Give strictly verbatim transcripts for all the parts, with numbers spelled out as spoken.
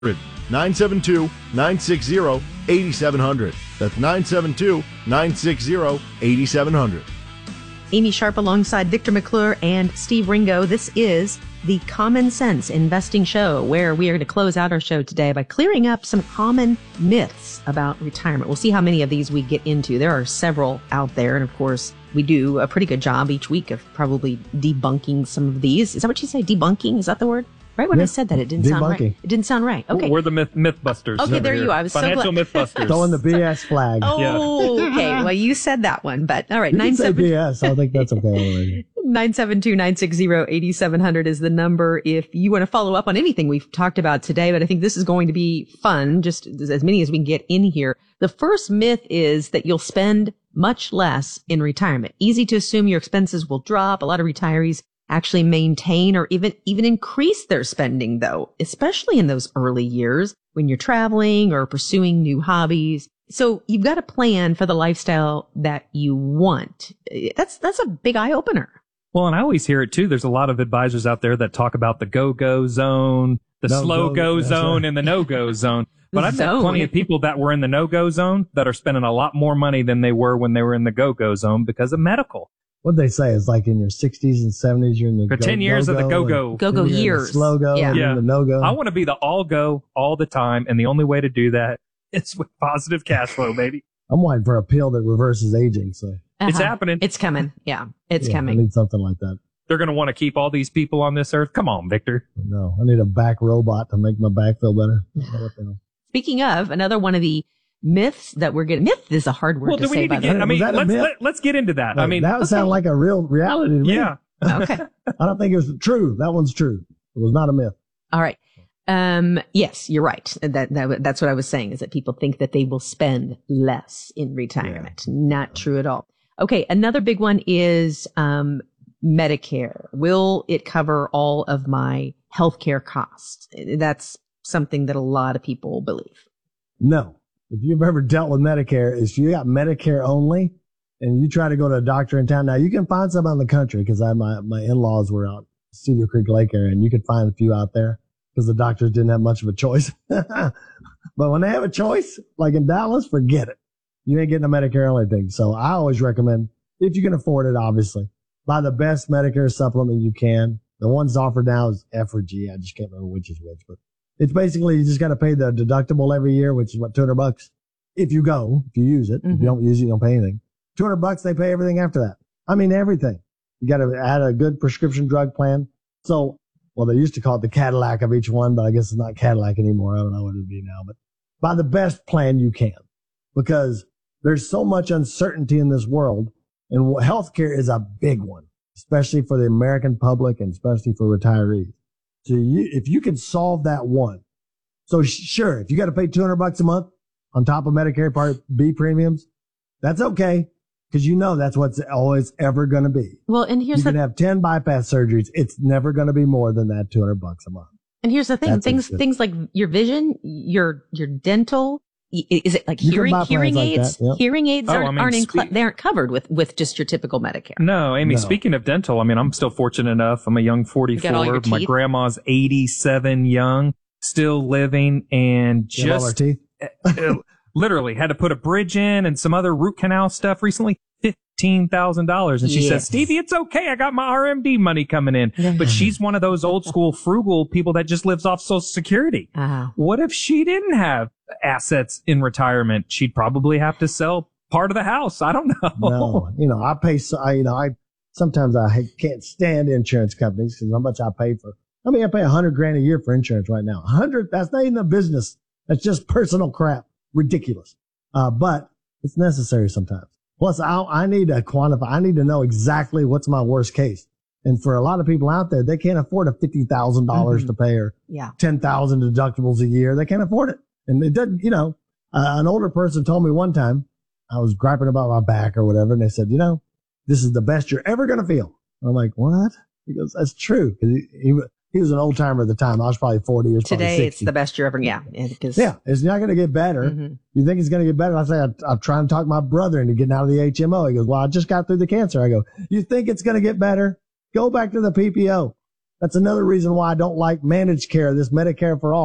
nine seven two, nine six zero, eight seven zero zero. That's nine seven two, nine six zero, eight seven zero zero. Amy Sharp alongside Victor McClure and Steve Ringo. This is the Common Sense Investing Show, where we are going to close out our show today by clearing up some common myths about retirement. We'll see how many of these we get into. There are several out there, and of course, we do a pretty good job each week of probably debunking some of these. Is that what you say? Debunking? Is that the word? Right when yeah. I said that, it didn't Debunking. sound right. It didn't sound right. Okay. We're the myth Mythbusters. Okay, there here. you are. I was Financial so glad. Mythbusters. Throwing the B S flag. Oh, Yeah. okay. Well, you said that one, but all right. You nine can say seven B S. I think that's okay already. nine seven two, nine six zero, eight seven zero zero is the number if you want to follow up on anything we've talked about today. But I think this is going to be fun, just as many as we can get in here. The first myth is that you'll spend much less in retirement. Easy to assume your expenses will drop. A lot of retirees actually maintain or even even increase their spending, though, especially in those early years when you're traveling or pursuing new hobbies. So you've got to plan for the lifestyle that you want. That's that's a big eye opener. Well, and I always hear it too. There's a lot of advisors out there that talk about the go-go zone, the No slow-go go, zone, right. and the no-go zone. But I've met Zone. plenty of people that were in the no-go zone that are spending a lot more money than they were when they were in the go-go zone because of medical. What they say is like in your sixties and seventies, you're in the For go, ten years go, of the go, go-go. and Go-go then you're in the years. slow go, Yeah. and then Yeah. the no go. I want to be the all-go all the time, and the only way to do that is with positive cash flow, baby. I'm waiting for a pill that reverses aging. So It's Uh-huh. happening. It's coming. Yeah, it's yeah, I coming. need something like that. They're going to want to keep all these people on this earth. Come on, Victor. No, I need a back robot to make my back feel better. I don't know what the hell. Speaking of, another one of the myths that we're getting, myth is a hard word Well, to do we say, need by to the get, way. I mean, Was that a let's, myth? let, let's get into that. I Like, mean, that would sound like a real reality to me. yeah. Okay. I don't think it was true. That one's true. It was not a myth. All right. Um, yes, you're right. That, that, that's what I was saying, is that people think that they will spend less in retirement. Not true at all. Okay. Another big one is, um, Medicare. Will it cover all of my healthcare costs? That's something that a lot of people believe. No. If you've ever dealt with Medicare, if you got Medicare only and you try to go to a doctor in town, now you can find some out in the country because I my, my in-laws were out Cedar Creek Lake area and you could find a few out there because the doctors didn't have much of a choice. But when they have a choice, like in Dallas, forget it. You ain't getting a Medicare only thing. So I always recommend, if you can afford it, obviously, buy the best Medicare supplement you can. The ones offered now is F or G. I just can't remember which is which, but it's basically you just got to pay the deductible every year, which is what, two hundred bucks. If you go, if you use it, Mm-hmm. if you don't use it, you don't pay anything. two hundred bucks, they pay everything after that. I mean, everything. You got to add a good prescription drug plan. So, well, they used to call it the Cadillac of each one, but I guess it's not Cadillac anymore. I don't know what it'd be now, but buy the best plan you can because there's so much uncertainty in this world and healthcare is a big one, especially for the American public and especially for retirees. So you, if you can solve that one, so sh- sure, if you got to pay two hundred bucks a month on top of Medicare Part B premiums, that's okay. Cause you know that's what's always ever going to be. Well, and here's You the can have ten bypass surgeries. It's never going to be more than that two hundred bucks a month. And here's the thing, That's things, it. things like your vision, your, your dental, y- is it like You can hearing, buy plans hearing like aids? that, yep. Hearing aids Oh, aren't, I mean, aren't, spe- inclu- they aren't covered with, with just your typical Medicare. No, Amy, No. speaking of dental, I mean, I'm still fortunate enough. I'm a young got all your forty-four. My teeth? grandma's eighty-seven young, still living, and You have all our just teeth. uh, literally had to put a bridge in and some other root canal stuff recently. fifteen thousand dollars. And she Yes. says, Stevie, it's okay. I got my R M D money coming in. But she's one of those old school frugal people that just lives off Social Security. Uh, What if she didn't have assets in retirement? She'd probably have to sell part of the house. I don't know. No, you know, I pay, so I, you know, I, sometimes I ha- can't stand insurance companies because how much I pay for. I mean, I pay a hundred grand a year for insurance right now. A hundred, that's not even a business. That's just personal crap. Ridiculous. Uh, but it's necessary sometimes. Plus, I, I need to quantify. I need to know exactly what's my worst case. And for a lot of people out there, they can't afford a fifty thousand dollars Mhm. to pay or yeah. ten thousand deductibles a year. They can't afford it. And it doesn't, you know, uh, an older person told me one time, I was griping about my back or whatever. And they said, you know, this is the best you're ever going to feel. I'm like, what? He goes, that's true. Cause he, he, he was an old timer at the time. I was probably forty years Today, it's the best you're ever, yeah. Because Yeah. It's not going to get better. Mhm. You think it's going to get better? I say, I'm, I'm trying to talk my brother into getting out of the H M O. He goes, well, I just got through the cancer. I go, you think it's going to get better? Go back to the P P O. That's another reason why I don't like managed care, this Medicare for all.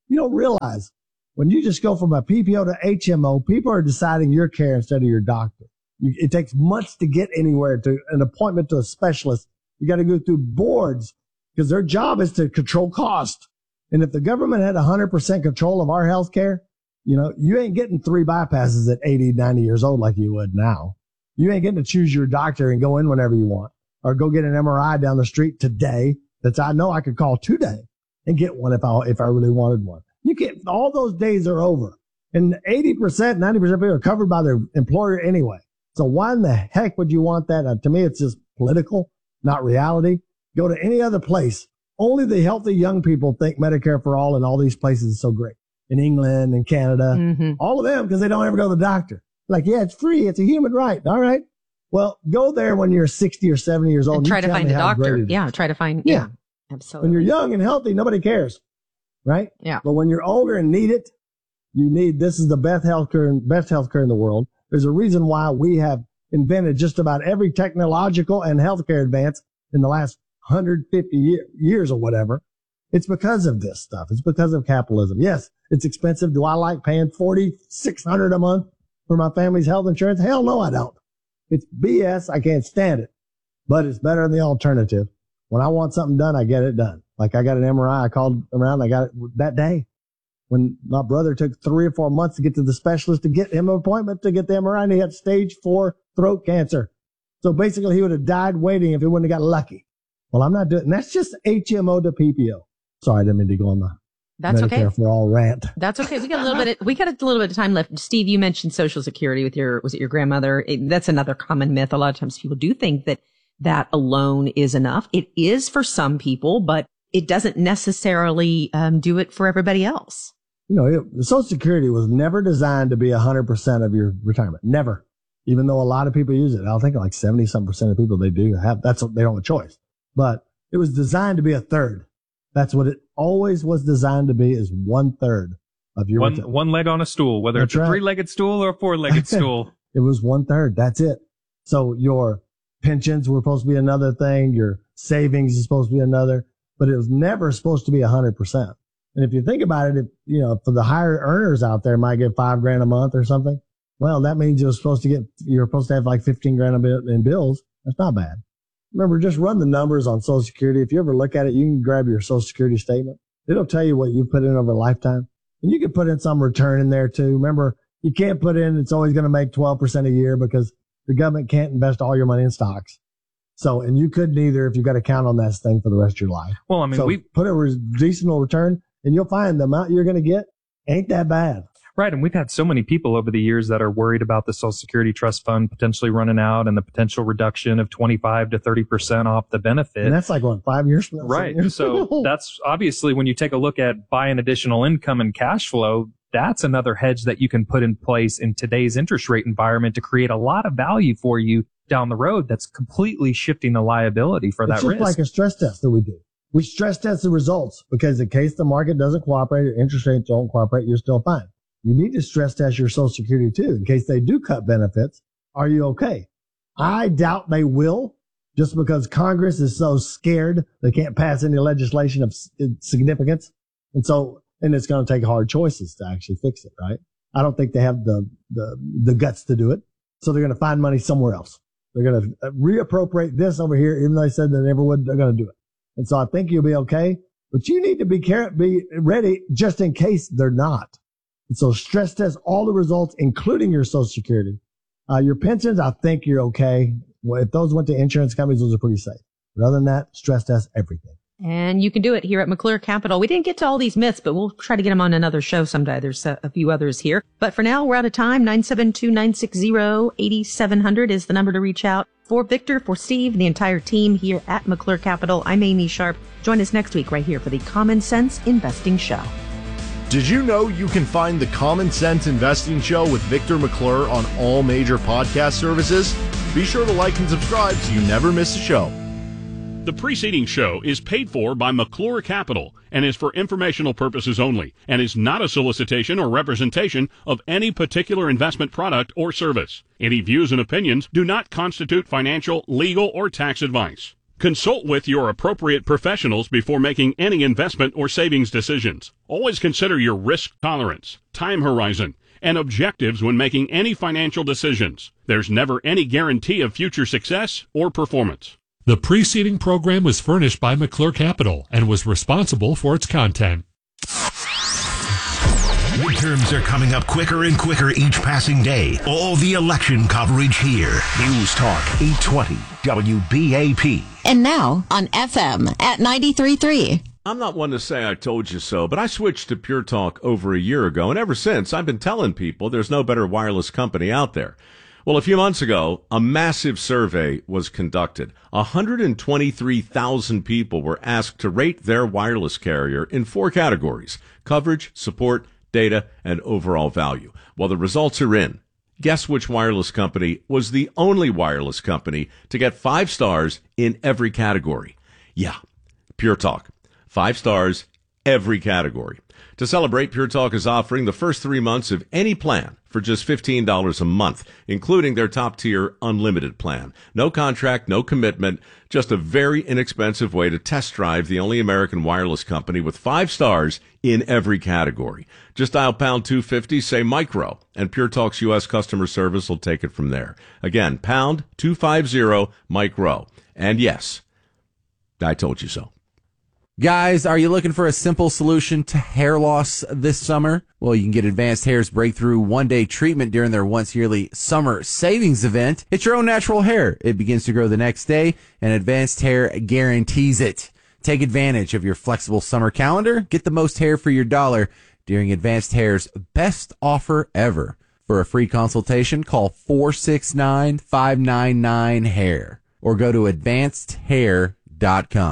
You don't realize when you just go from a P P O to H M O, people are deciding your care instead of your doctor. You, it takes months to get anywhere, to an appointment to a specialist. You got to go through boards because their job is to control cost. And if the government had one hundred percent control of our health care, you know, you ain't getting three bypasses at eighty, ninety years old like you would now. You ain't getting to choose your doctor and go in whenever you want, or go get an M R I down the street today that I know I could call today and get one if I, if I really wanted one. You can't, all those days are over. And eighty percent, ninety percent of people are covered by their employer anyway. So why in the heck would you want that? Uh, to me, it's just political, not reality. Go to any other place. Only the healthy young people think Medicare for all in all these places is so great. In England and Canada, mm-hmm. all of them, because they don't ever go to the doctor. Like, yeah, it's free. It's a human right. All right. Well, go there when you're sixty or seventy years old. And try to find a doctor. Yeah. Try to find. Yeah. yeah. Absolutely. When you're young and healthy, nobody cares. Right? Yeah. But when you're older and need it, you need, this is the best healthcare, best healthcare in the world. There's a reason why we have invented just about every technological and healthcare advance in the last one hundred fifty year, years or whatever. It's because of this stuff. It's because of capitalism. Yes, it's expensive. Do I like paying forty-six hundred dollars a month for my family's health insurance? Hell no, I don't. It's B S. I can't stand it, but it's better than the alternative. When I want something done, I get it done. Like I got an M R I. I called around. I got it that day. When my brother took three or four months to get to the specialist to get him an appointment to get the M R I, and he had stage four throat cancer. So basically he would have died waiting if he wouldn't have got lucky. Well, I'm not doing, and that's just H M O to P P O. Sorry, I didn't mean to go on the That's Medicare okay. for all rant. That's okay. We got a little bit. Of, we got a little bit of time left. Steve, you mentioned Social Security with your, was it your grandmother? It, that's another common myth. A lot of times people do think that that alone is enough. It is for some people, but it doesn't necessarily um, do it for everybody else. You know, it, Social Security was never designed to be one hundred percent of your retirement. Never. Even though a lot of people use it. I think like seventy some percent of people they do have, that's, they don't have a choice. But it was designed to be a third. That's what it always was designed to be, is one third of your one, retirement. One leg on a stool, whether That's it's a right. three-legged stool or a four-legged stool. It was one third. That's it. So your pensions were supposed to be another thing. Your savings is supposed to be another, but it was never supposed to be a hundred percent. And if you think about it, if, you know, for the higher earners out there might get five grand a month or something. Well, that means you're supposed to get, you're supposed to have like fifteen grand a bit in bills. That's not bad. Remember, just run the numbers on Social Security. If you ever look at it, you can grab your Social Security statement. It'll tell you what you put in over a lifetime. And you can put in some return in there too. Remember, you can't put in, it's always going to make twelve percent a year because the government can't invest all your money in stocks. So, and you couldn't either if you've got to count on that thing for the rest of your life. Well, I mean, so we put a re- decent return and you'll find the amount you're going to get ain't that bad. Right. And we've had so many people over the years that are worried about the Social Security Trust Fund potentially running out and the potential reduction of twenty-five to thirty percent off the benefit. And that's like, what, five years from now? Right. So that's obviously when you take a look at buying additional income and cash flow, that's another hedge that you can put in place in today's interest rate environment to create a lot of value for you down the road. That's completely shifting the liability for it's that just risk. Like a stress test that we do. We stress test the results because in case the market doesn't cooperate or interest rates don't cooperate, you're still fine. You need to stress test your Social Security too, in case they do cut benefits. Are you okay? I doubt they will, just because Congress is so scared they can't pass any legislation of significance. And so, and it's going to take hard choices to actually fix it, right? I don't think they have the, the, the guts to do it. So they're going to find money somewhere else. They're going to reappropriate this over here, even though they said they never would, they're going to do it. And so I think you'll be okay, but you need to be care, be ready just in case they're not. And so stress test all the results, including your Social Security. Uh, your pensions, I think you're okay. Well, if those went to insurance companies, those are pretty safe. But other than that, stress test everything. And you can do it here at McClure Capital. We didn't get to all these myths, but we'll try to get them on another show someday. There's a, a few others here. But for now, we're out of time. nine seven two, nine six zero, eight seven zero zero is the number to reach out. For Victor, for Steve, the entire team here at McClure Capital, I'm Amy Sharp. Join us next week right here for the Common Sense Investing Show. Did you know you can find the Common Sense Investing Show with Victor McClure on all major podcast services? Be sure to like and subscribe so you never miss a show. The preceding show is paid for by McClure Capital and is for informational purposes only and is not a solicitation or representation of any particular investment product or service. Any views and opinions do not constitute financial, legal, or tax advice. Consult with your appropriate professionals before making any investment or savings decisions. Always consider your risk tolerance, time horizon, and objectives when making any financial decisions. There's never any guarantee of future success or performance. The preceding program was furnished by McClure Capital and was responsible for its content. Midterms are coming up quicker and quicker each passing day. All the election coverage here. News Talk eight twenty W B A P. And now on F M at ninety-three point three. I'm not one to say I told you so, but I switched to Pure Talk over a year ago, and ever since I've been telling people there's no better wireless company out there. Well, a few months ago, a massive survey was conducted. one hundred twenty-three thousand people were asked to rate their wireless carrier in four categories: coverage, support, data, and overall value. Well, the results are in. Guess which wireless company was the only wireless company to get five stars in every category? Yeah, Pure Talk. Five stars, every category. To celebrate, Pure Talk is offering the first three months of any plan for just fifteen dollars a month, including their top-tier unlimited plan. No contract, no commitment, just a very inexpensive way to test drive the only American wireless company with five stars in every category. Just dial pound two fifty, say micro, and Pure Talk's U S customer service will take it from there. Again, pound two fifty, micro. And yes, I told you so. Guys, are you looking for a simple solution to hair loss this summer? Well, you can get Advanced Hair's breakthrough one-day treatment during their once-yearly summer savings event. It's your own natural hair. It begins to grow the next day, and Advanced Hair guarantees it. Take advantage of your flexible summer calendar. Get the most hair for your dollar during Advanced Hair's best offer ever. For a free consultation, call four six nine, five nine nine, hair or go to advanced hair dot com.